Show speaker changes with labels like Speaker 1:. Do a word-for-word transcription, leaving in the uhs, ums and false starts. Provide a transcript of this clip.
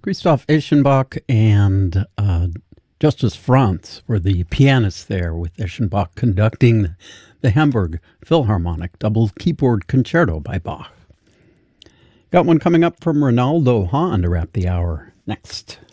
Speaker 1: Christoph Eschenbach and uh, Justus Franz were the pianists there, with Eschenbach conducting the, the Hamburg Philharmonic Double Keyboard Concerto by Bach. Got one coming up from Ronaldo Hahn to wrap the hour next.